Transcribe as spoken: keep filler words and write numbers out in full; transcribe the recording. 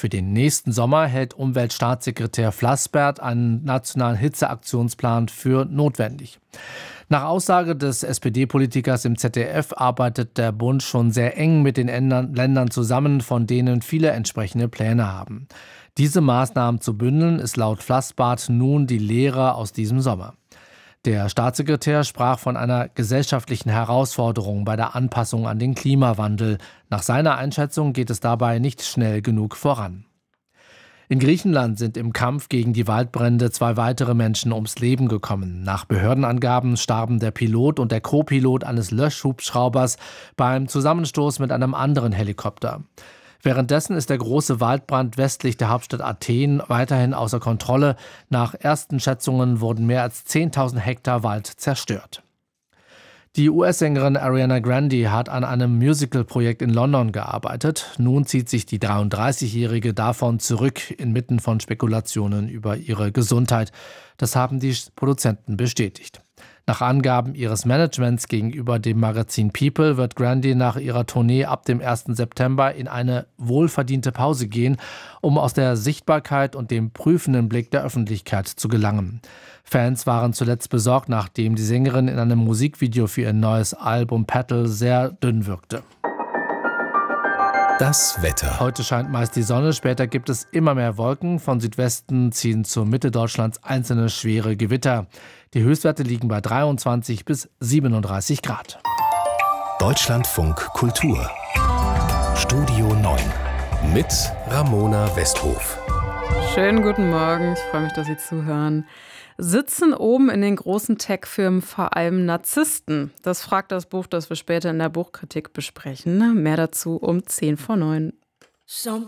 Für den nächsten Sommer hält Umweltstaatssekretär Flassbert einen nationalen Hitzeaktionsplan für notwendig. Nach Aussage des S P D-Politikers im Z D F arbeitet der Bund schon sehr eng mit den Ländern zusammen, von denen viele entsprechende Pläne haben. Diese Maßnahmen zu bündeln, ist laut Flassbert nun die Lehre aus diesem Sommer. Der Staatssekretär sprach von einer gesellschaftlichen Herausforderung bei der Anpassung an den Klimawandel. Nach seiner Einschätzung geht es dabei nicht schnell genug voran. In Griechenland sind im Kampf gegen die Waldbrände zwei weitere Menschen ums Leben gekommen. Nach Behördenangaben starben der Pilot und der Co-Pilot eines Löschhubschraubers beim Zusammenstoß mit einem anderen Helikopter. Währenddessen ist der große Waldbrand westlich der Hauptstadt Athen weiterhin außer Kontrolle. Nach ersten Schätzungen wurden mehr als zehntausend Hektar Wald zerstört. Die U S-Sängerin Ariana Grande hat an einem Musical-Projekt in London gearbeitet. Nun zieht sich die dreiunddreißigjährige davon zurück, inmitten von Spekulationen über ihre Gesundheit. Das haben die Produzenten bestätigt. Nach Angaben ihres Managements gegenüber dem Magazin People wird Grande nach ihrer Tournee ab dem ersten September in eine wohlverdiente Pause gehen, um aus der Sichtbarkeit und dem prüfenden Blick der Öffentlichkeit zu gelangen. Fans waren zuletzt besorgt, nachdem die Sängerin in einem Musikvideo für ihr neues Album Petal sehr dünn wirkte. Das Wetter. Heute scheint meist die Sonne, später gibt es immer mehr Wolken. Von Südwesten ziehen zur Mitte Deutschlands einzelne schwere Gewitter. Die Höchstwerte liegen bei dreiundzwanzig bis siebenunddreißig Grad. Deutschlandfunk Kultur. Studio neun mit Ramona Westhof. Schönen guten Morgen, ich freue mich, dass Sie zuhören. Sitzen oben in den großen Tech-Firmen vor allem Narzissten? Das fragt das Buch, das wir später in der Buchkritik besprechen. Mehr dazu um zehn vor neun.